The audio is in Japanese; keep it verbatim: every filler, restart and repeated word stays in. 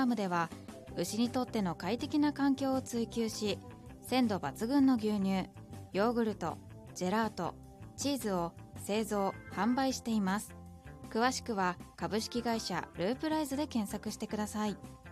ームでは牛にとっての快適な環境を追求し、鮮度抜群の牛乳、ヨーグルト、ジェラート、チーズを製造・販売しています。詳しくは株式会社ループライズで検索してください。